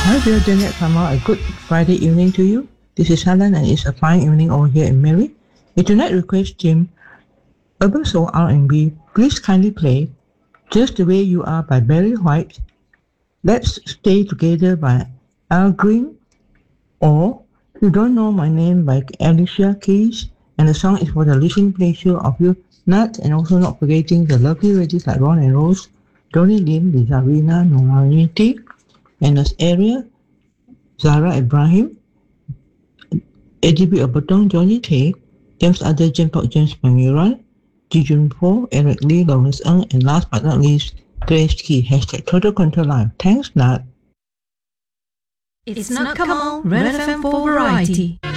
Hi dear Janet Farmer, a good Friday evening to you. This is Helen and it's a fine evening over here in Mary. A tonight request Jim, Urban Soul R&B, please kindly play Just the Way You Are by Barry White, Let's Stay Together by Al Green, or You Don't Know My Name by Alicia Keys, and the song is for the listening pleasure of you, Nat, and also not forgetting the lovely ladies like Ron and Rose, Donnie Lin, Lizarina, Noraniti, and as area, Zara Ibrahim, ADB Oberton, Johnny Tay, James Adder, James Park, James Pangeran, Ji Jun Po, Eric Lee, Lawrence Ng, and last but not least, Grace Key, hashtag Total Control Live. Thanks, Nat. It's Nat Kamal, Red FM for Variety.